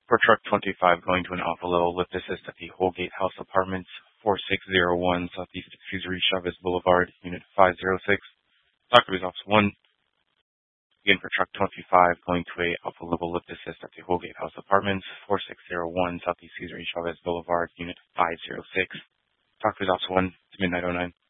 For truck 25 going to an alpha level lift assist at the Holgate House Apartments, 4601 Southeast Fusery Chavez Boulevard, Unit 506. Talk to his Office 1. Again, for truck 25 going to a alpha level lift assist at the Holgate House Apartments, 4601 Southeast Fusery Chavez Boulevard, Unit 506. Talk to his Office 1. It's midnight 09.